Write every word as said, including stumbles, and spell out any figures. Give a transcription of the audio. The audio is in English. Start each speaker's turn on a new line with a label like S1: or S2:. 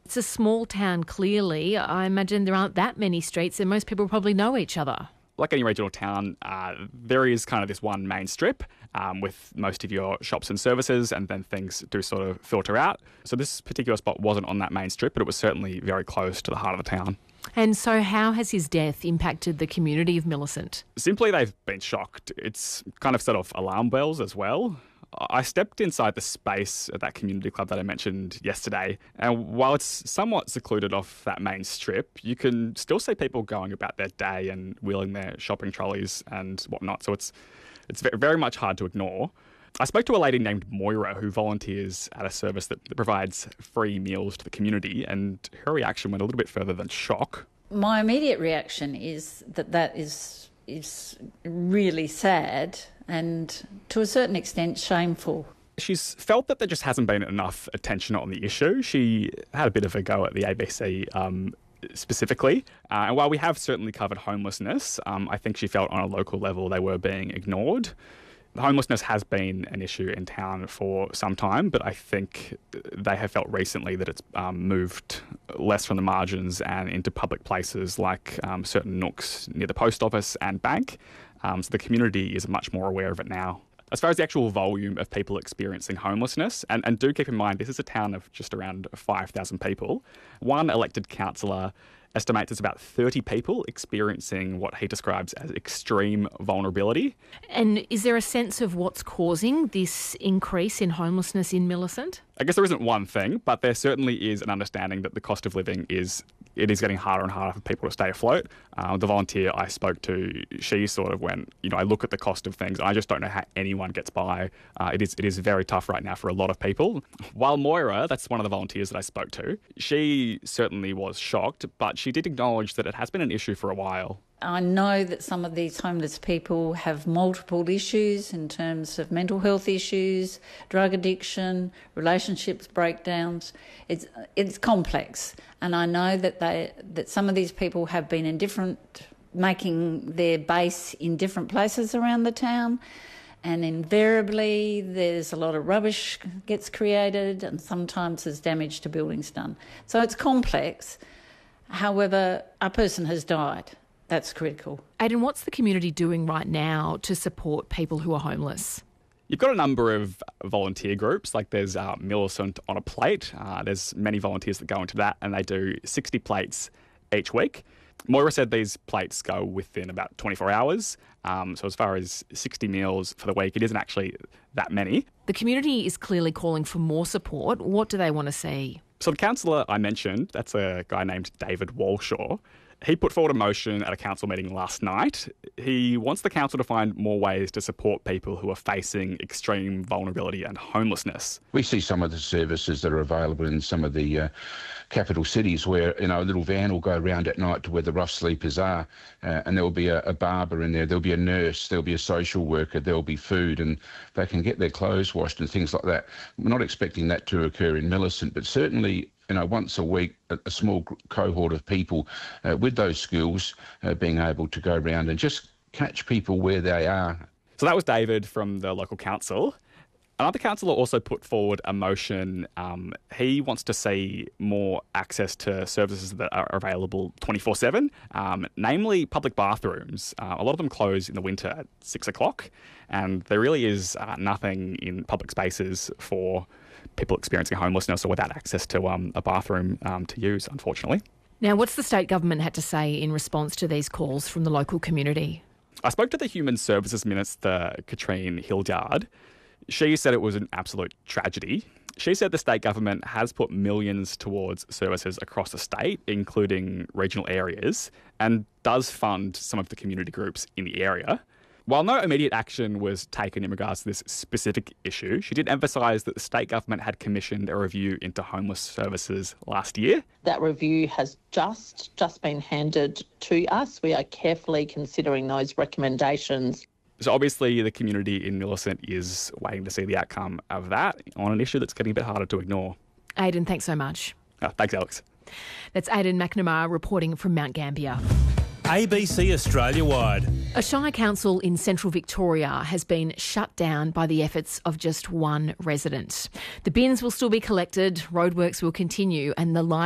S1: It's a small town, clearly. I imagine there aren't that many streets and most people probably know each other.
S2: Like any regional town, uh, there is kind of this one main strip um, with most of your shops and services, and then things do sort of filter out. So this particular spot wasn't on that main strip, but it was certainly very close to the heart of the town.
S1: And so how has his death impacted the community of Millicent?
S2: Simply, they've been shocked. It's kind of set off alarm bells as well. I stepped inside the space at that community club that I mentioned yesterday, and while it's somewhat secluded off that main strip, you can still see people going about their day and wheeling their shopping trolleys and whatnot, so it's it's very much hard to ignore. I spoke to a lady named Moira who volunteers at a service that provides free meals to the community, and her reaction went a little bit further than shock.
S3: My immediate reaction is that that is is really sad and, to a certain extent, shameful.
S2: She's felt that there just hasn't been enough attention on the issue. She had a bit of a go at the A B C um, specifically. Uh, and while we have certainly covered homelessness, um, I think she felt on a local level they were being ignored. Homelessness has been an issue in town for some time, but I think they have felt recently that it's um, moved less from the margins and into public places like um, certain nooks near the post office and bank. Um, so the community is much more aware of it now. As far as the actual volume of people experiencing homelessness, and, and do keep in mind this is a town of just around five thousand people, one elected councillor estimates it's about thirty people experiencing what he describes as extreme vulnerability.
S1: And is there a sense of what's causing this increase in homelessness in Millicent?
S2: I guess there isn't one thing, but there certainly is an understanding that the cost of living is it is getting harder and harder for people to stay afloat. Uh, the volunteer I spoke to, she sort of went, you know, I look at the cost of things and I just don't know how anyone gets by. Uh, it is it is very tough right now for a lot of people. While Moira, that's one of the volunteers that I spoke to, she certainly was shocked, but she did acknowledge that it has been an issue for a while.
S3: I know that some of these homeless people have multiple issues in terms of mental health issues, drug addiction, relationships breakdowns. It's it's complex, and I know that they that some of these people have been in different, making their base in different places around the town, and invariably there's a lot of rubbish gets created, and sometimes there's damage to buildings done. So it's complex. However, a person has died. That's critical.
S1: Aidan, what's the community doing right now to support people who are homeless?
S2: You've got a number of volunteer groups, like there's uh, Millicent on a Plate. Uh, there's many volunteers that go into that, and they do sixty plates each week. Moira said these plates go within about twenty-four hours. Um, so as far as sixty meals for the week, it isn't actually that many.
S1: The community is clearly calling for more support. What do they want to see?
S2: So the councillor I mentioned, that's a guy named David Walshaw. He put forward a motion at a council meeting last night. He wants the council to find more ways to support people who are facing extreme vulnerability and homelessness.
S4: We see some of the services that are available in some of the uh, capital cities where, you know, a little van will go around at night to where the rough sleepers are, uh, and there will be a, a barber in there, there'll be a nurse, there'll be a social worker, there'll be food, and they can get their clothes washed and things like that. We're not expecting that to occur in Millicent, but certainly, you know, once a week, a, a small cohort of people uh, with those skills uh, being able to go around and just catch people where they are.
S2: So that was David from the local council. Another councillor also put forward a motion. Um, he wants to see more access to services that are available twenty-four seven, um, namely public bathrooms. Uh, a lot of them close in the winter at six o'clock, and there really is uh, nothing in public spaces for people experiencing homelessness or without access to um, a bathroom um, to use, unfortunately.
S1: Now, what's the state government had to say in response to these calls from the local community?
S2: I spoke to the Human Services Minister, Katrine Hildyard. She said it was an absolute tragedy. She said the state government has put millions towards services across the state, including regional areas, and does fund some of the community groups in the area. While no immediate action was taken in regards to this specific issue, she did emphasise that the state government had commissioned a review into homeless services last year.
S5: That review has just, just been handed to us. We are carefully considering those recommendations.
S2: So obviously the community in Millicent is waiting to see the outcome of that on an issue that's getting a bit harder to ignore.
S1: Aidan, thanks so much.
S2: Oh, thanks, Alex.
S1: That's Aidan McNamara reporting from Mount Gambier.
S6: A B C Australia-wide.
S1: A Shire council in central Victoria has been shut down by the efforts of just one resident. The bins will still be collected, roadworks will continue, and the